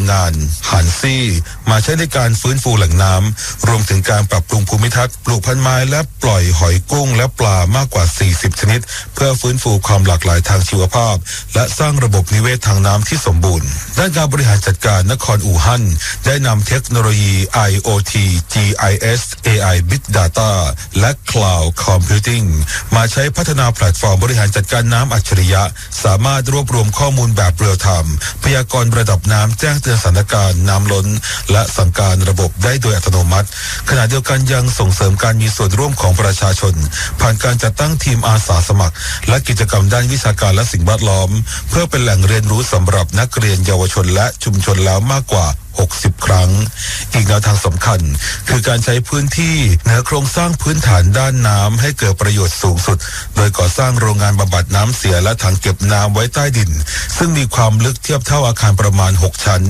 รงงานหันซี่มาใช้ในการฟื้นฟูแหล่งน้ำรวมถึงการปรับปรุงภูมิทัศน์ปลูกพันธุ์ไม้และปล่อยหอยกุ้งและปลามากกว่า40ชนิดเพื่อฟื้นฟูความหลากหลายทางชีวภาพและสร้างระบบนิเวศทางน้ำที่สมบูรณ์ด้านการบริหารจัดการนครอู่ฮั่นได้นำเทคโนโลยี IoT GIS AI Big Data และ Cloud Computing มาใช้พัฒนาแพลตฟอร์มบริหารจัดการน้ำอัจฉริยะสามารถรวบรวมข้อมูลแบบเรียลไทม์พยากรณ์ระดับน้ำแจ้งเตือนสถานการณ์น้ำล้นและสั่งการระบบได้โดยอัตโนมัติขณะเดียวกันยังส่งเสริมการมีส่วนร่วมของประชาชนผ่านการจัดตั้งทีมอาสาสมัครและกิจกรรมด้านวิชาการและสิ่งแวดล้อมเพื่อเป็นแหล่งเรียนรู้สำหรับนักเรียนเยาวชนและชุมชนแล้วมากกว่า60 ครั้งอีกแนวทางสำคัญคือการใช้พื้นที่เหนือโครงสร้างพื้นฐานด้านน้ำให้เกิดประโยชน์สูงสุดโดยก่อสร้างโรงงานบำบัดน้ำเสียและถังเก็บน้ำไว้ใต้ดินซึ่งมีความลึกเทียบเท่าอาคารประมาณ6 ชั้น